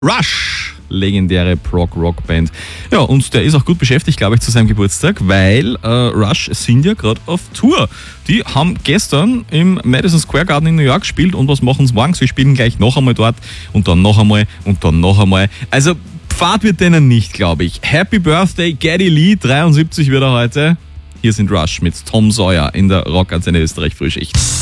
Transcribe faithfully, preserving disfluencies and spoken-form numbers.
Rush, legendäre Prog-Rock-Band. Ja, und der ist auch gut beschäftigt, glaube ich, zu seinem Geburtstag, weil äh, Rush sind ja gerade auf Tour. Die haben gestern im Madison Square Garden in New York gespielt und was machen sie morgen? Sie spielen gleich noch einmal dort und dann noch einmal und dann noch einmal. Also Fahrt wird denen nicht, glaube ich. Happy Birthday, Geddy Lee, dreiundsiebzig wird er heute. Hier sind Rush mit Tom Sawyer in der Rockantenne Österreich Frühschicht.